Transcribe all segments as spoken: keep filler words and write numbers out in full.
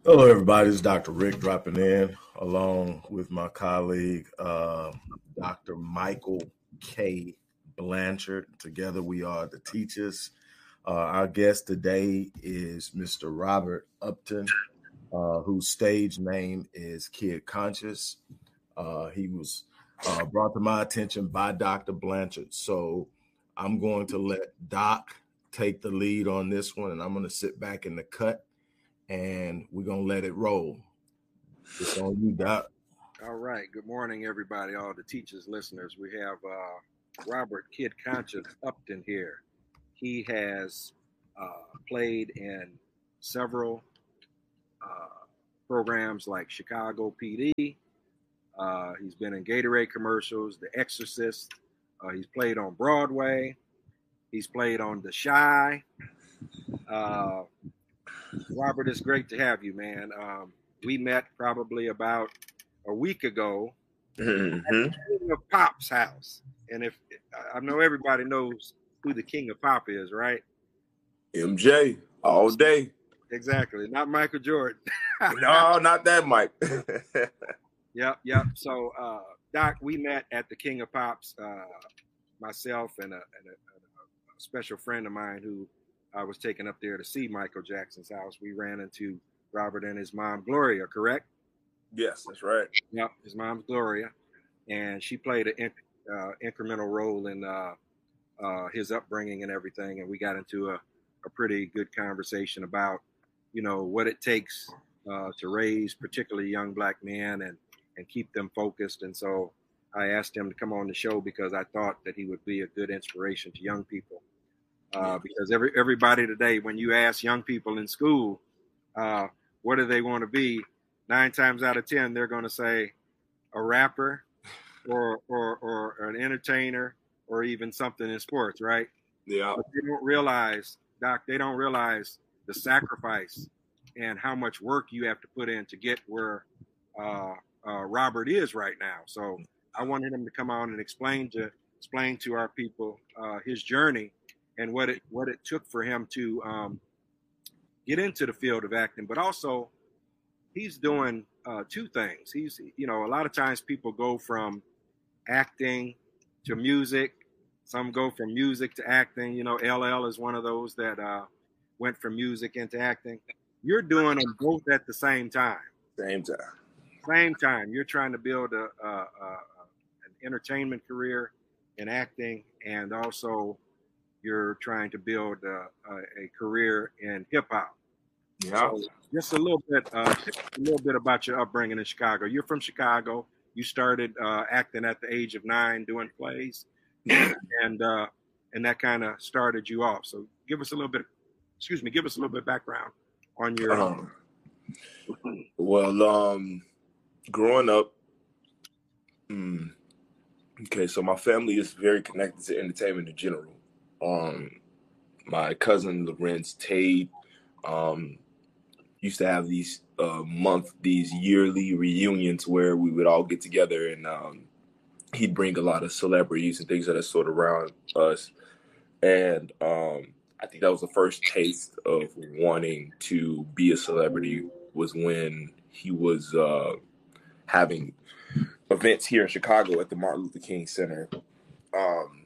Hello, everybody. This is Doctor Rick dropping in along with my colleague, uh, Doctor Michael K. Blanchard. Together, we are the teachers. Uh, our guest today is Mister Robert Upton, uh, whose stage name is Kid Conscious. Uh, he was uh, brought to my attention by Doctor Blanchard. So I'm going to let Doc take the lead on this one, and I'm going to sit back in the cut and we're going to let it roll. It's on you, Doc. All right. Good morning, everybody, all the teachers, listeners. We have uh, Robert Kid Conscious Upton here. He has uh, played in several uh, programs like Chicago P D. Uh, he's been in Gatorade commercials, The Exorcist. Uh, he's played on Broadway. He's played on The Chi. Uh, Robert, it's great to have you, man. Um, we met probably about a week ago mm-hmm. at the King of Pop's house. And if I know everybody knows who the King of Pop is, right? M J, all day. Exactly. Not Michael Jordan. No, not that Mike. Yep, yep. So, uh, Doc, we met at the King of Pop's, uh, myself and, a, and a, a special friend of mine who I was taken up there to see Michael Jackson's house. We ran into Robert and his mom, Gloria, correct? Yes, that's right. Yep, his mom's Gloria, and she played an uh, incremental role in uh, uh, his upbringing and everything. And we got into a, a pretty good conversation about, you know, what it takes uh, to raise particularly young black men and, and keep them focused. And so I asked him to come on the show because I thought that he would be a good inspiration to young people. Uh, because every everybody today, when you ask young people in school, uh, what do they want to be? Nine times out of ten, they're going to say a rapper or, or or an entertainer or even something in sports, right? Yeah. But they don't realize, Doc, they don't realize the sacrifice and how much work you have to put in to get where uh, uh, Robert is right now. So I wanted him to come on and explain to explain to our people uh, his journey and what it what it took for him to um, get into the field of acting, but also he's doing uh, two things. He's, you know, a lot of times people go from acting to music. Some go from music to acting. You know, L L is one of those that uh, went from music into acting. You're doing them both at the same time. Same time. Same time. You're trying to build a, a, a an entertainment career in acting, and also you're trying to build a, a, a career in hip hop. Yeah. So just a little bit, uh, a little bit about your upbringing in Chicago. You're from Chicago. You started uh, acting at the age of nine, doing plays, and uh, and that kind of started you off. So give us a little bit, excuse me, give us a little bit of background on your. Um, well, um, growing up, mm, okay, so my family is very connected to entertainment in general. Um, my cousin Lorenz Tate um, used to have these uh, month, these yearly reunions where we would all get together, and um, he'd bring a lot of celebrities and things of that sort around us. And um, I think that was the first taste of wanting to be a celebrity, was when he was uh, having events here in Chicago at the Martin Luther King Center. Um,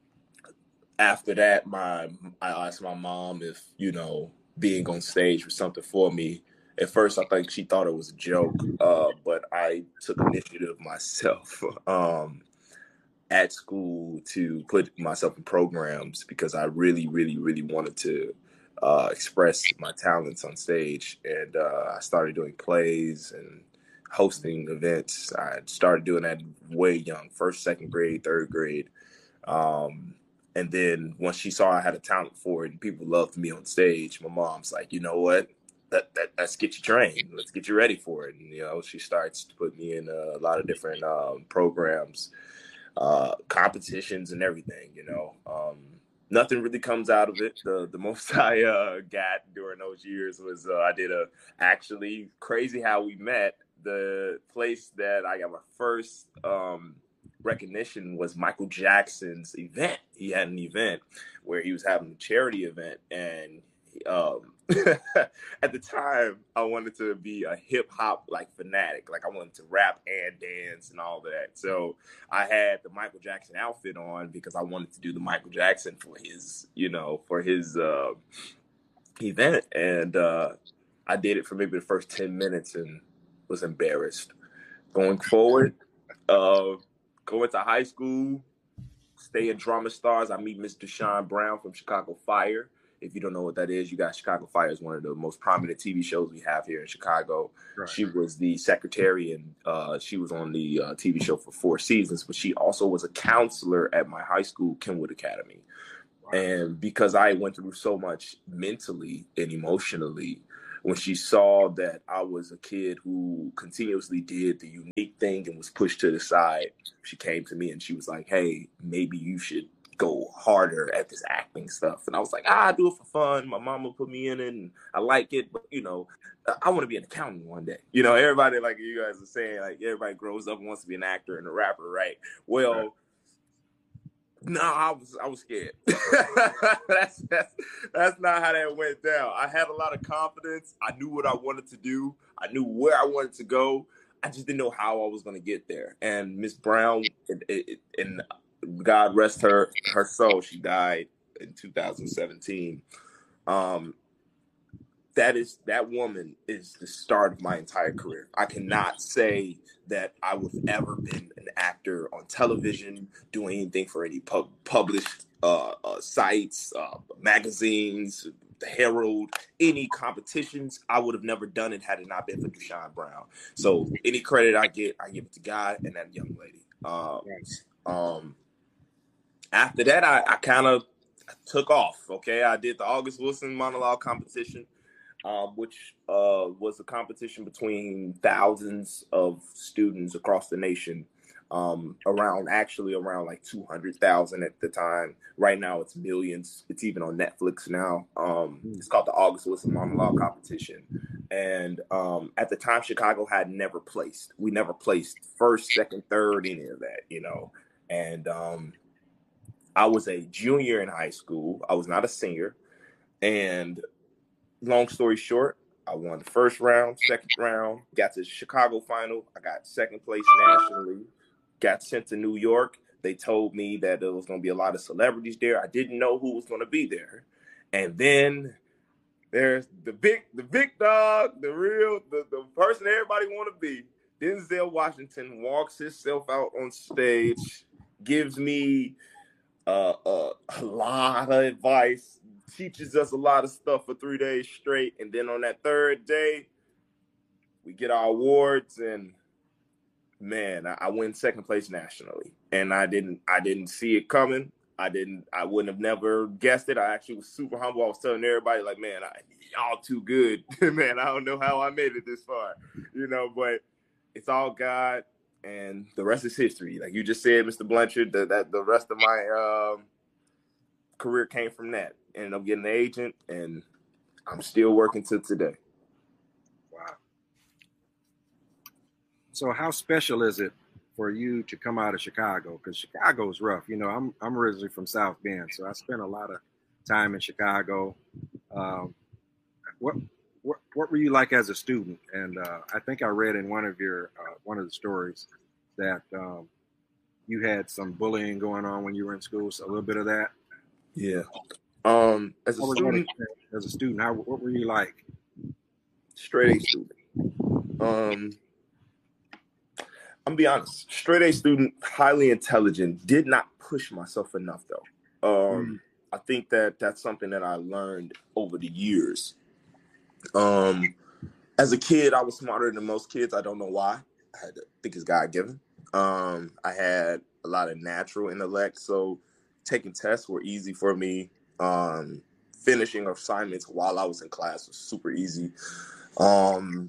After that, my I asked my mom if, you know, being on stage was something for me. At first, I think she thought it was a joke, uh, but I took initiative myself um, at school to put myself in programs because I really, really, really wanted to uh, express my talents on stage. And uh, I started doing plays and hosting events. I started doing that way young, first, second grade, third grade. Um, And then once she saw I had a talent for it and people loved me on stage, my mom's like, you know what, that, that let's get you trained. Let's get you ready for it. And, you know, she starts to put me in a lot of different um, programs, uh, competitions and everything, you know. Um, nothing really comes out of it. The the most I uh, got during those years was uh, I did a, actually crazy how we met. The place that I got my first um, recognition was Michael Jackson's event. He had an event where he was having a charity event, and Um, at the time, I wanted to be a hip hop like fanatic. Like I wanted to rap and dance and all that. So I had the Michael Jackson outfit on because I wanted to do the Michael Jackson for his, you know, for his uh, event. And uh, I did it for maybe the first ten minutes and was embarrassed. Going forward, uh, going to high school, stay in Drama Stars. I meet Miss Deshawn Brown from Chicago Fire. If you don't know what that is, you got Chicago Fire is one of the most prominent T V shows we have here in Chicago. Right. She was the secretary, and uh, she was on the uh, T V show for four seasons, but she also was a counselor at my high school, Kenwood Academy. Wow. And because I went through so much mentally and emotionally, when she saw that I was a kid who continuously did the unique thing and was pushed to the side, she came to me and she was like, hey, maybe you should go harder at this acting stuff. And I was like, ah, I do it for fun. My mama put me in it and I like it. But, you know, I want to be an accountant one day. You know, everybody, like you guys are saying, like everybody grows up and wants to be an actor and a rapper, right? Well, right. No, I was I was scared. that's, that's that's not how that went down. I had a lot of confidence. I knew what I wanted to do. I knew where I wanted to go. I just didn't know how I was going to get there. And Miss Brown, and, and God rest her her soul, she died in two thousand seventeen. Um, that is that woman is the start of my entire career. I cannot say that I would have ever been an actor on television, doing anything for any pub- published uh, uh, sites, uh, magazines, the Herald, any competitions. I would have never done it had it not been for Deshawn Brown. So any credit I get, I give it to God and that young lady. Um, yes. um, after that, I, I kind of took off. Okay, I did the August Wilson monologue competition. Um, which uh, was a competition between thousands of students across the nation, um, around actually around like two hundred thousand at the time. Right now it's millions. It's even on Netflix now. Um, it's called the August Wilson Monologue Competition. And um, at the time, Chicago had never placed. We never placed first, second, third, any of that, you know. And um, I was a junior in high school. I was not a senior. And long story short, I won the first round, second round, got to the Chicago final. I got second place nationally, got sent to New York. They told me that there was going to be a lot of celebrities there. I didn't know who was going to be there. And then there's the big, the big dog, the real, the, the person everybody want to be. Denzel Washington walks himself out on stage, gives me uh, uh, a lot of advice, teaches us a lot of stuff for three days straight. And then on that third day, we get our awards, and man, I, I win second place nationally. And I didn't, I didn't see it coming. I didn't, I wouldn't have never guessed it. I actually was super humble. I was telling everybody like, man, I, y'all too good, man. I don't know how I made it this far, you know, but it's all God, and the rest is history. Like you just said, Mister Blanchard, the, that the rest of my um, career came from that. Ended up getting an agent, and I'm still working to today. Wow. So how special is it for you to come out of Chicago? Because Chicago's rough. You know, I'm I'm originally from South Bend, so I spent a lot of time in Chicago. Um, what what what were you like as a student? And uh, I think I read in one of your uh, one of the stories that um, you had some bullying going on when you were in school. So a little bit of that. Yeah. Um, as a student, as a student, how what were you like? Straight A student. Um, I'm gonna be honest. Straight A student, highly intelligent. Did not push myself enough though. Um, mm. I think that that's something that I learned over the years. Um, as a kid, I was smarter than most kids. I don't know why. I had to think it's God given. Um, I had a lot of natural intellect, so taking tests were easy for me. Um, finishing assignments while I was in class was super easy. Um,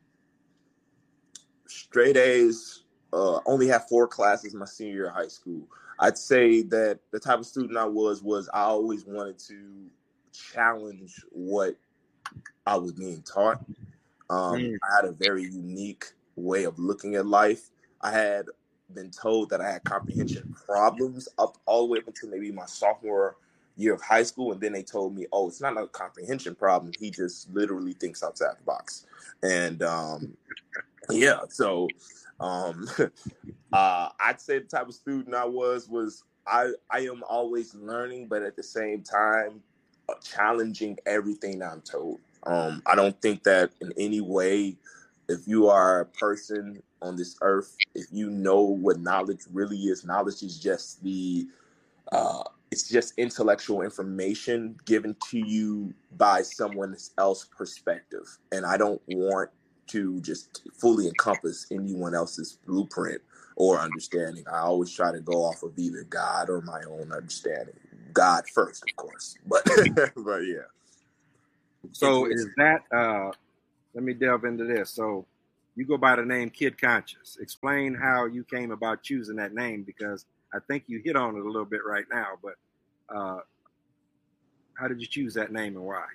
straight A's, uh, only had four classes my senior year of high school. I'd say that the type of student I was, was I always wanted to challenge what I was being taught. Um, mm. I had a very unique way of looking at life. I had been told that I had comprehension problems up all the way up until maybe my sophomore year of high school, and then they told me, oh, it's not a comprehension problem. He just literally thinks outside the box. And um, yeah, so um, uh, I'd say the type of student I was was I I am always learning, but at the same time uh, challenging everything I'm told. Um, I don't think that in any way, if you are a person on this earth, if you know what knowledge really is, knowledge is just the uh, it's just intellectual information given to you by someone else's perspective. And I don't want to just fully encompass anyone else's blueprint or understanding. I always try to go off of either God or my own understanding. God first, of course, but but yeah. So is that? Uh, let me delve into this. So you go by the name Kid Conscious. Explain how you came about choosing that name, because I think you hit on it a little bit right now. But uh, how did you choose that name and why?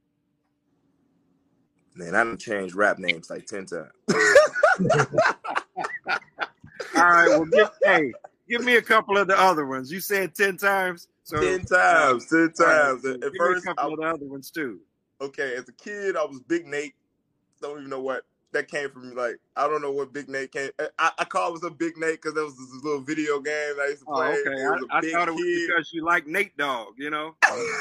Man, I done changed rap names like ten times. All right, well, give, hey, give me a couple of the other ones. You said ten times. So ten times, ten times. Right, At give first, me a couple I, of the other ones too. Okay, as a kid, I was Big Nate. Don't even know what that came from. Like, I don't know what Big Nate came. I, I call myself Big Nate because there was this little video game I used to play. Oh, okay. I, I thought it was kid. because you like Nate Dogg, you know?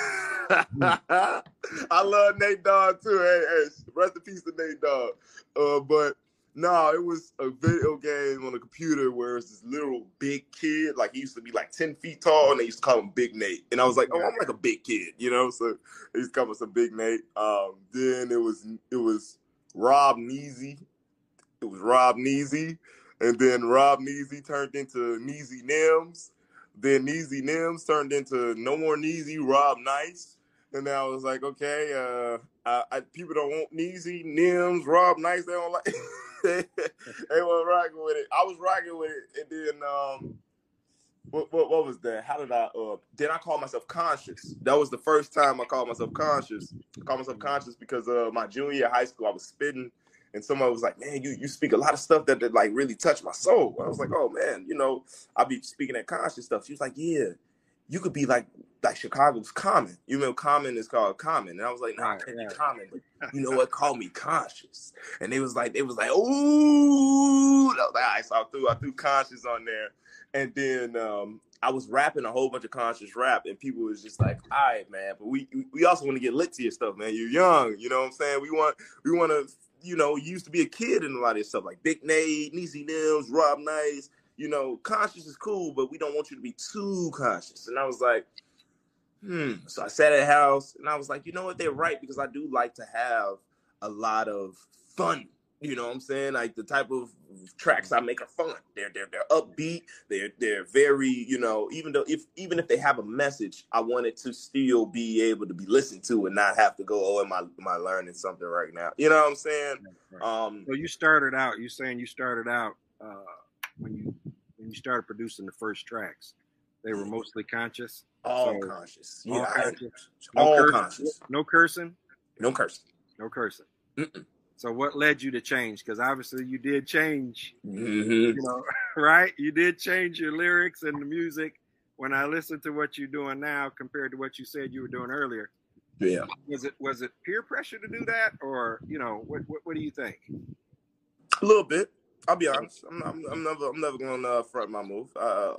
I love Nate Dogg too. Hey, hey, rest in peace to Nate Dogg. Uh, but no, it was a video game on a computer where it's this little big kid. Like, he used to be like ten feet tall, and they used to call him Big Nate. And I was like, oh, I'm like a big kid, you know? So they used to call us a Big Nate. Um, then it was it was Rob Neasy. It was Rob Neasy. And then Rob Neasy turned into Neasy Nims. Then Neasy Nims turned into No More Neasy, Rob Nice. And then I was like, okay, uh, I, I, people don't want Neasy, Nims, Rob Nice. They don't like they, they weren't rocking with it. I was rocking with it. And then um, what, what what was that? How did I uh then I called myself Conscious. That was the first time I called myself Conscious. I called myself Conscious because uh my junior year of high school, I was spitting, and someone was like, man, you you speak a lot of stuff that, that like really touched my soul. I was like, oh man, you know, I'll be speaking that conscious stuff. She was like, yeah, you could be like like Chicago's Common. You know, Common is called Common. And I was like, no, nah, I can't be Common, but you know what? Call me Conscious. And they was like, it was like, ooh. I was like, all right, so I threw I threw Conscious on there. And then um, I was rapping a whole bunch of conscious rap, and people was just like, all right, man, but we we also want to get lit to your stuff, man. You're young, you know what I'm saying? We want we want to, you know, you used to be a kid in a lot of this stuff, like Big Nate, Neasy Nims, Rob Nice. You know, conscious is cool, but we don't want you to be too conscious. And I was like, hmm. So I sat at the house, and I was like, you know what? They're right, because I do like to have a lot of fun. You know what I'm saying? Like, the type of tracks I make are fun. They're they're they're upbeat. They're they're very, you know, even though if even if they have a message, I want it to still be able to be listened to and not have to go, oh, am I am I learning something right now? You know what I'm saying? Right. Um, so you started out. You're saying you started out uh, when you when you started producing the first tracks. They were mostly conscious. All so, conscious. All, yeah, conscious. I, No all curs- conscious. No cursing. No cursing. No cursing. Mm-mm. So what led you to change? Because obviously you did change, mm-hmm. you know, right? You did change your lyrics and the music. When I listen to what you're doing now compared to what you said you were doing earlier, yeah, was it was it peer pressure to do that, or you know, what what, what do you think? A little bit. I'll be honest. I'm, I'm, I'm never I'm never going to uh, front my move. Uh,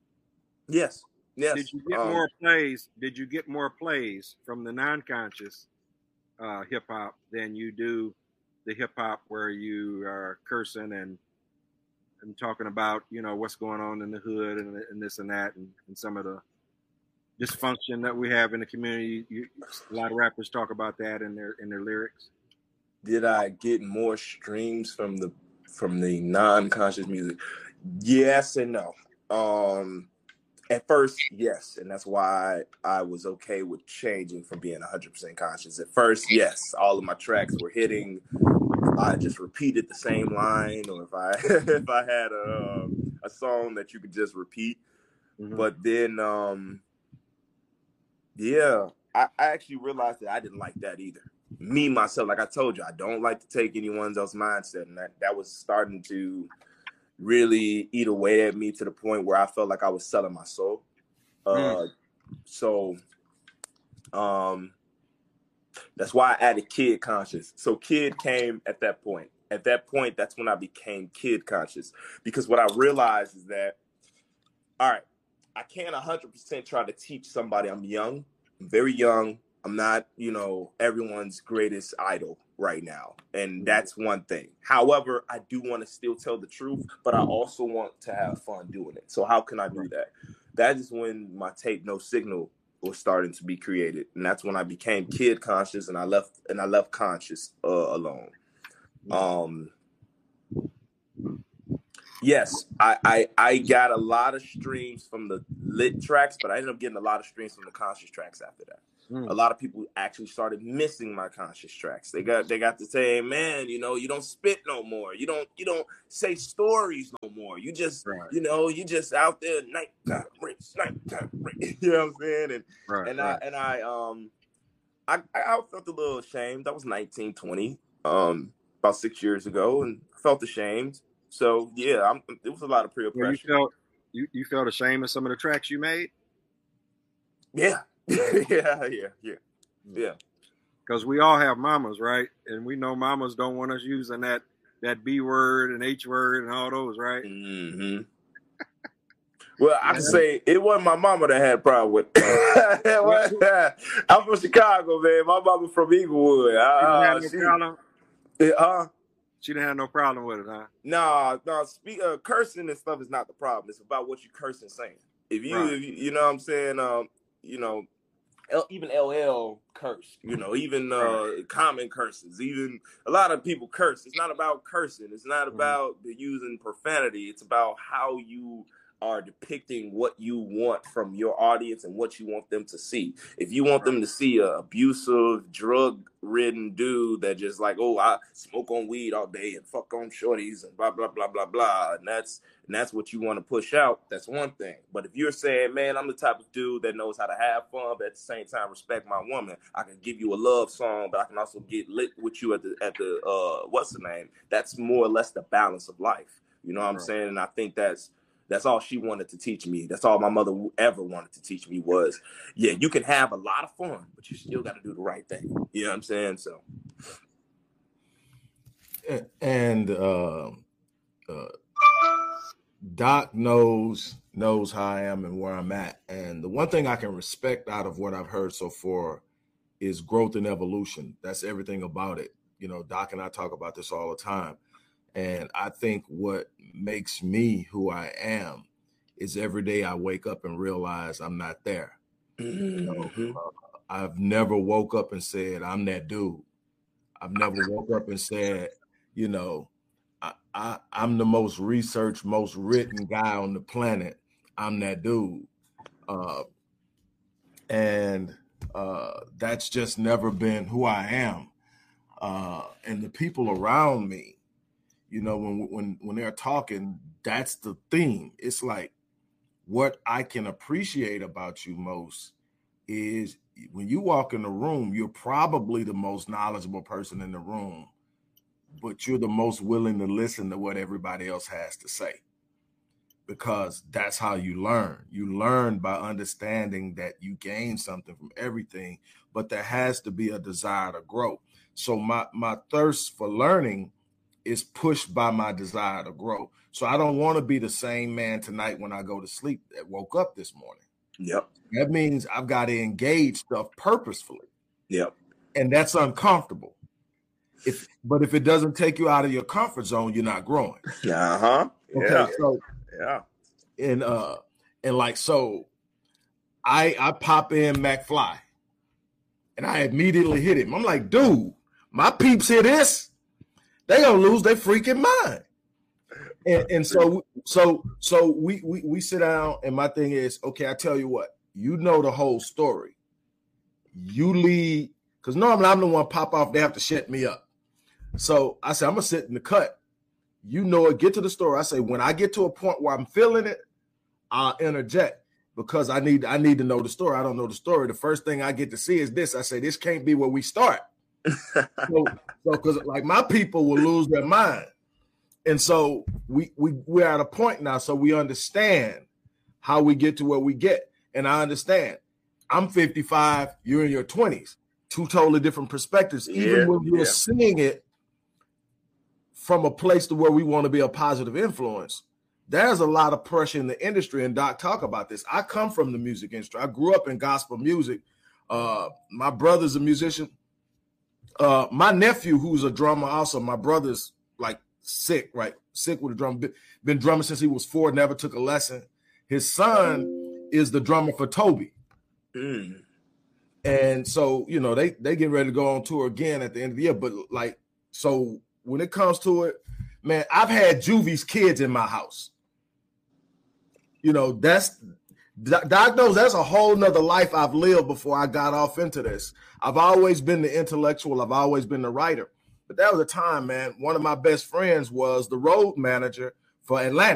yes, yes. Did you get um, more plays? Did you get more plays from the non-conscious uh, hip hop than you do the hip hop where you are cursing and and talking about, you know, what's going on in the hood and, and this and that and, and some of the dysfunction that we have in the community? You, a lot of rappers talk about that in their in their lyrics. Did I get more streams from the from the non-conscious music? Yes and no. Um, at first, yes, and that's why I was okay with changing from being one hundred percent conscious. At first, yes, all of my tracks were hitting. I just repeated the same line, or if I if I had a a song that you could just repeat. Mm-hmm. But then, um, yeah, I, I actually realized that I didn't like that either. Me, myself, like I told you, I don't like to take anyone else's mindset, and that, that was starting to really eat away at me to the point where I felt like I was selling my soul. Uh, mm. So Um, that's why I added kid conscious. So kid came at that point. At that point, that's when I became kid conscious. Because what I realized is that, all right, I can't one hundred percent try to teach somebody. I'm young. I'm very young. I'm not, you know, everyone's greatest idol right now. And that's one thing. However, I do want to still tell the truth, but I also want to have fun doing it. So how can I do that? That is when my tape No Signal was starting to be created. And that's when I became kid conscious and I left and I left conscious uh, alone. Um, yes, I, I I got a lot of streams from the lit tracks, but I ended up getting a lot of streams from the conscious tracks after that. Mm. A lot of people actually started missing my conscious tracks. They got they got to say, man, you know, you don't spit no more. You don't you don't say stories no more. You just right. you know, you just out there nighttime race, nighttime race. You know what I'm saying? And right, and right. I and I um I I felt a little ashamed. I was nineteen, twenty, um, about six years ago, and I felt ashamed. So yeah, I'm, it was a lot of peer pressure. Well, you felt you, you felt ashamed of some of the tracks you made? Yeah. yeah, yeah, yeah, yeah. Because we all have mamas, right? And we know mamas don't want us using that that B word and H word and all those, right? Mm-hmm. Well, I can say it wasn't my mama that had a problem with it. I'm from Chicago, man. My mama from Inglewood. Uh, she didn't have no she, problem. It, uh, she didn't have no problem with it, huh? No, no. Speak, uh, cursing and stuff is not the problem. It's about what you cursing saying. If you, right. if you, you know what I'm saying, um, you know. L, even L L curse, you know, even uh, common curses, even a lot of people curse. It's not about cursing. It's not about mm-hmm. using profanity. It's about how you are depicting what you want from your audience and what you want them to see. If you want right. them to see an abusive, drug-ridden dude that just like, oh, I smoke on weed all day and fuck on shorties and blah, blah, blah, blah, blah, and that's and that's what you want to push out, that's one thing. But if you're saying, man, I'm the type of dude that knows how to have fun, but at the same time respect my woman, I can give you a love song, but I can also get lit with you at the, at the uh, what's the name? That's more or less the balance of life. You know what right. I'm saying? And I think that's That's all she wanted to teach me. That's all my mother ever wanted to teach me was, yeah, you can have a lot of fun, but you still got to do the right thing. You know what I'm saying? So, and uh, uh, Doc knows knows how I am and where I'm at. And the one thing I can respect out of what I've heard so far is growth and evolution. That's everything about it. You know, Doc and I talk about this all the time. And I think what makes me who I am is every day I wake up and realize I'm not there. Mm-hmm. You know, uh, I've never woke up and said, I'm that dude. I've never woke up and said, you know, I, I, I'm the most researched, most written guy on the planet. I'm that dude. Uh, and uh, that's just never been who I am. Uh, and the people around me, you know, when when when they're talking, that's the theme. It's like what I can appreciate about you most is when you walk in the room, you're probably the most knowledgeable person in the room, but you're the most willing to listen to what everybody else has to say, because that's how you learn. You learn by understanding that you gain something from everything, but there has to be a desire to grow. So my my thirst for learning is pushed by my desire to grow. So I don't want to be the same man tonight when I go to sleep that woke up this morning. Yep. That means I've got to engage stuff purposefully. Yep. And that's uncomfortable. If but if it doesn't take you out of your comfort zone, you're not growing. Uh-huh. Okay. Yeah. So yeah. And uh and like so I I pop in McFly and I immediately hit him. I'm like, dude, my peeps hear this, they gonna lose their freaking mind. And, and so so so we, we we sit down, and my thing is, okay, I tell you what, you know the whole story. You lead, because normally I'm the one pop off, they have to shut me up. So I said, I'm gonna sit in the cut. You know it, get to the story. I say, when I get to a point where I'm feeling it, I'll interject, because I need I need to know the story. I don't know the story. The first thing I get to see is this. I say, this can't be where we start. so because so, like my people will lose their mind. And so we we we're at a point now, so we understand how we get to where we get. And I understand I'm fifty-five, you're in your twenties. Two totally different perspectives. Even Yeah, when you're yeah. seeing it from a place to where we want to be a positive influence, there's a lot of pressure in the industry. And Doc, talk about this. I come from the music industry. I grew up in gospel music. Uh, my brother's a musician. Uh, my nephew, who's a drummer, also, my brother's like sick, right? Sick with a drum. Been drumming since he was four, never took a lesson. His son is the drummer for Toby. Mm. And so, you know, they they get ready to go on tour again at the end of the year. But like, so when it comes to it, man, I've had Juvie's kids in my house. You know, that's Doc knows that's a whole nother life I've lived before I got off into this. I've always been the intellectual. I've always been the writer. But that was a time, man. One of my best friends was the road manager for Atlantic.